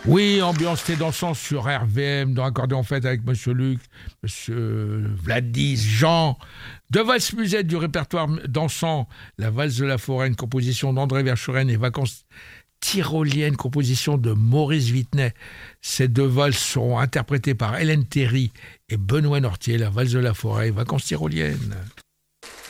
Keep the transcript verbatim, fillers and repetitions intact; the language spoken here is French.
Oui, ambiance thé dansant sur R V M, dans Accordéon Fête avec Monsieur Luc, Monsieur Vladis, Jean. Deux valses musettes du répertoire dansant, la valse de la forêt, une composition d'André Verschuren, et Vacances tyroliennes, composition de Maurice Vittenet. Ces deux valses seront interprétées par Hélène Théry et Benoît Nortier, la valse de la forêt, Vacances tyroliennes.